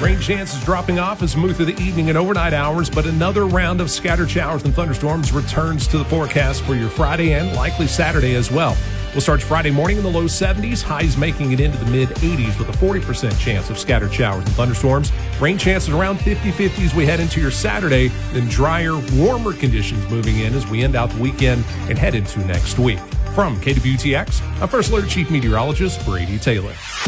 Rain chances dropping off as we move through the evening and overnight hours, but another round of scattered showers and thunderstorms returns to the forecast for your Friday and likely Saturday as well. We'll start Friday morning in the low 70s, highs making it into the mid-80s with a 40% chance of scattered showers and thunderstorms. Rain chances around 50-50 as we head into your Saturday, then drier, warmer conditions moving in as we end out the weekend and head into next week. From KWTX, I'm First Alert Chief Meteorologist Brady Taylor.